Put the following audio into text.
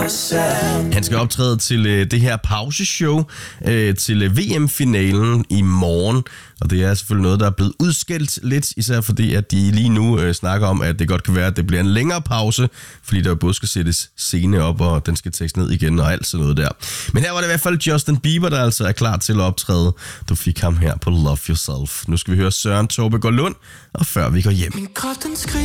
Han skal optræde til det her pauseshow til VM-finalen i morgen. Og det er selvfølgelig noget, der er blevet udskældt lidt, især fordi, at de lige nu snakker om, at det godt kan være, at det bliver en længere pause, fordi der både skal sættes scene op, og den skal tages ned igen, og alt sådan noget der. Men her var det i hvert fald Justin Bieber, der altså er klar til at optræde. Du fik ham her på Love Yourself. Nu skal vi høre Søren Tobbe Lund, og før vi går hjem.